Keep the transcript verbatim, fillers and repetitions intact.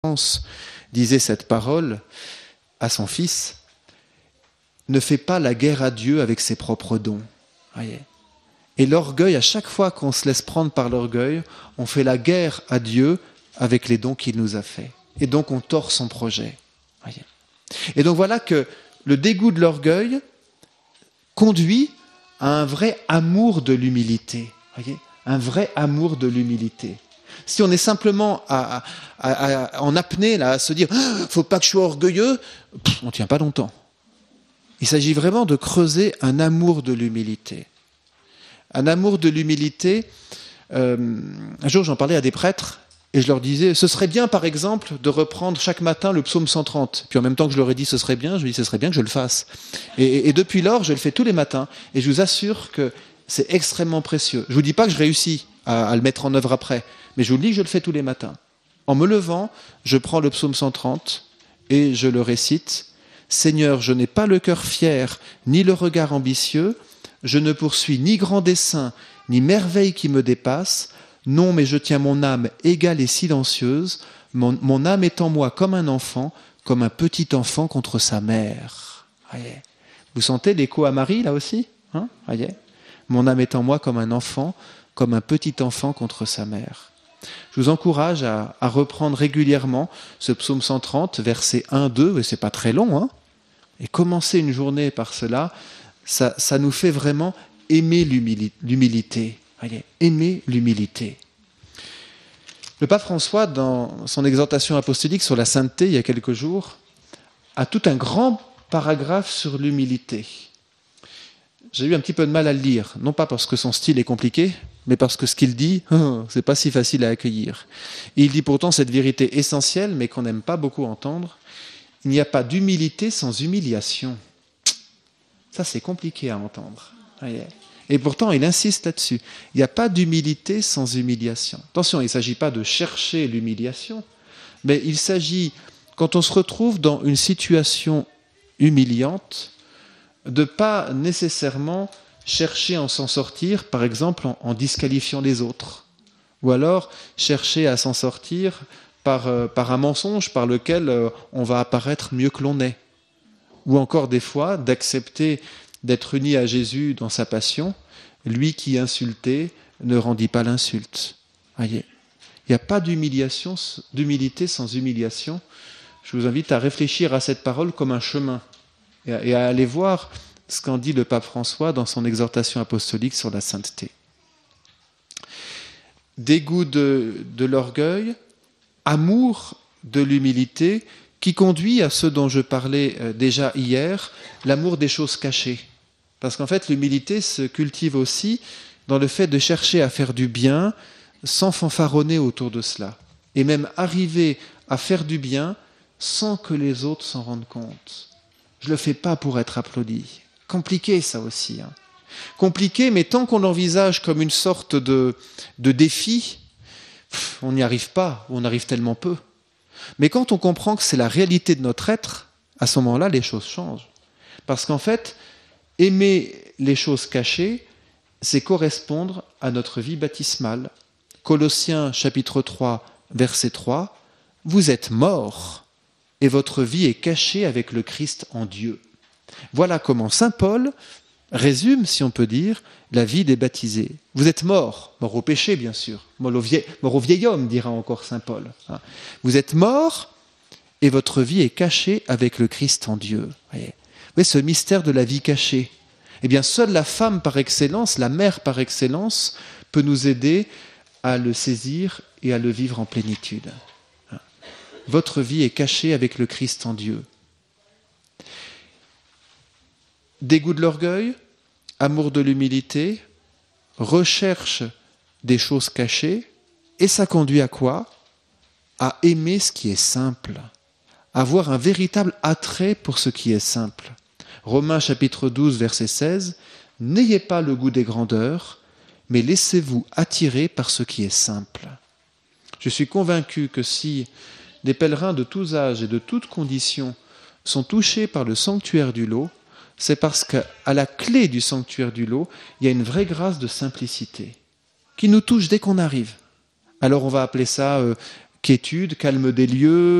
disait cette parole à son fils, ne fais pas la guerre à Dieu avec ses propres dons. Voyez. Et l'orgueil, à chaque fois qu'on se laisse prendre par l'orgueil, on fait la guerre à Dieu avec les dons qu'il nous a faits. Et donc on tord son projet. Voyez. Et donc voilà que le dégoût de l'orgueil conduit à un vrai amour de l'humilité. Voyez, un vrai amour de l'humilité. Si on est simplement à, à, à, en apnée là, à se dire « faut pas que je sois orgueilleux », on ne tient pas longtemps. Il s'agit vraiment de creuser un amour de l'humilité. Un amour de l'humilité. Euh, un jour, j'en parlais à des prêtres et je leur disais, ce serait bien, par exemple, de reprendre chaque matin le psaume cent trente. Puis en même temps que je leur ai dit, ce serait bien, je me dis, ce serait bien que je le fasse. Et, et, et depuis lors, je le fais tous les matins. Et je vous assure que c'est extrêmement précieux. Je ne vous dis pas que je réussis à, à le mettre en œuvre après, mais je vous dis que je le fais tous les matins. En me levant, je prends le psaume cent trente et je le récite. Seigneur, je n'ai pas le cœur fier, ni le regard ambitieux. Je ne poursuis ni grand dessein, ni merveille qui me dépasse. Non, mais je tiens mon âme égale et silencieuse. Mon, mon âme est en moi comme un enfant, comme un petit enfant contre sa mère. Voyez. Vous sentez l'écho à Marie, là aussi, hein? Voyez. Mon âme est en moi comme un enfant, comme un petit enfant contre sa mère. Je vous encourage à, à reprendre régulièrement ce psaume cent trente, versets un, deux, et c'est pas très long, hein, et commencer une journée par cela, ça, ça nous fait vraiment aimer l'humili- l'humilité. Voyez, aimer l'humilité. Le pape François, dans son exhortation apostolique sur la sainteté, il y a quelques jours, a tout un grand paragraphe sur l'humilité. J'ai eu un petit peu de mal à le lire, non pas parce que son style est compliqué, mais parce que ce qu'il dit, oh, c'est pas si facile à accueillir. Et il dit pourtant cette vérité essentielle, mais qu'on n'aime pas beaucoup entendre. Il n'y a pas d'humilité sans humiliation. Ça, c'est compliqué à entendre. Voyez. Et pourtant, il insiste là-dessus. Il n'y a pas d'humilité sans humiliation. Attention, il ne s'agit pas de chercher l'humiliation, mais il s'agit, quand on se retrouve dans une situation humiliante, de ne pas nécessairement chercher à s'en sortir, par exemple en, en disqualifiant les autres, ou alors chercher à s'en sortir par, euh, par un mensonge par lequel euh, on va apparaître mieux que l'on est, ou encore des fois d'accepter d'être uni à Jésus dans sa passion, lui qui insultait ne rendit pas l'insulte. Voyez, il n'y a pas d'humiliation, d'humilité sans humiliation. Je vous invite à réfléchir à cette parole comme un chemin et à, et à aller voir ce qu'en dit le pape François dans son exhortation apostolique sur la sainteté. Dégoût de, de l'orgueil, amour de l'humilité, qui conduit à ce dont je parlais déjà hier, l'amour des choses cachées. Parce qu'en fait, l'humilité se cultive aussi dans le fait de chercher à faire du bien sans fanfaronner autour de cela. Et même arriver à faire du bien sans que les autres s'en rendent compte. Je ne le fais pas pour être applaudi. Compliqué ça aussi. Hein. Compliqué, mais tant qu'on l'envisage comme une sorte de, de défi, pff, on n'y arrive pas, ou on arrive tellement peu. Mais quand on comprend que c'est la réalité de notre être, à ce moment-là, les choses changent. Parce qu'en fait, aimer les choses cachées, c'est correspondre à notre vie baptismale. Colossiens chapitre trois, verset trois, « Vous êtes morts, et votre vie est cachée avec le Christ en Dieu. » Voilà comment saint Paul résume, si on peut dire, la vie des baptisés. Vous êtes morts, morts au péché bien sûr, mort au vieil, mort au vieil homme, dira encore saint Paul. Vous êtes morts, et votre vie est cachée avec le Christ en Dieu. Voyez. Oui, ce mystère de la vie cachée. Eh bien, seule la femme par excellence, la mère par excellence, peut nous aider à le saisir et à le vivre en plénitude. Votre vie est cachée avec le Christ en Dieu. Dégoût de l'orgueil, amour de l'humilité, recherche des choses cachées, et ça conduit à quoi ? À aimer ce qui est simple, à avoir un véritable attrait pour ce qui est simple. Romains chapitre douze, verset seize, « N'ayez pas le goût des grandeurs, mais laissez-vous attirer par ce qui est simple. » Je suis convaincu que si des pèlerins de tous âges et de toutes conditions sont touchés par le sanctuaire du lot, c'est parce qu'à la clé du sanctuaire du lot, il y a une vraie grâce de simplicité qui nous touche dès qu'on arrive. Alors on va appeler ça euh, quiétude, calme des lieux,